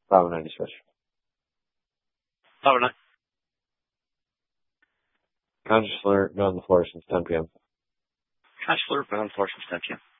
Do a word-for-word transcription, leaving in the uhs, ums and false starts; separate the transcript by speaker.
Speaker 1: five oh nine dispatch.
Speaker 2: five oh nine.
Speaker 1: Conscious alert, been on the floor since ten p.m.
Speaker 2: Conscious alert, been on the floor since ten p.m.